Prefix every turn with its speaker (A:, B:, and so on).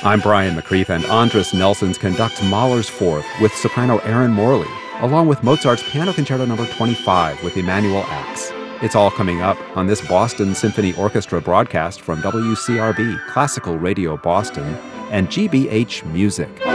A: I'm Brian McCreath, and Andras Nelsons conducts Mahler's Fourth with soprano Erin Morley, along with Mozart's Piano Concerto No. 25 with Emanuel Ax. It's all coming up on this Boston Symphony Orchestra broadcast from WCRB, Classical Radio Boston, and GBH Music.